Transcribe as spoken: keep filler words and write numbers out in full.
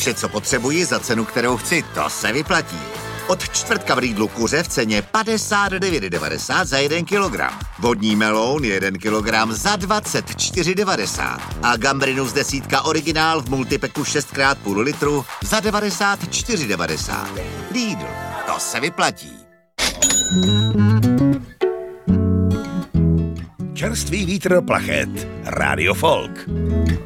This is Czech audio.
Vše, co potřebuji za cenu, kterou chci, to se vyplatí. Od čtvrtka v Lidlu kuře v ceně padesát devět devadesát za jeden kilogram. Vodní meloun jeden kilogram za dvacet čtyři devadesát. A gambrinus desítka originál v multipeku šest krát půl litru za devadesát čtyři devadesát. Lidl, to se vyplatí. Čerstvý vítr plachet. Radio Folk.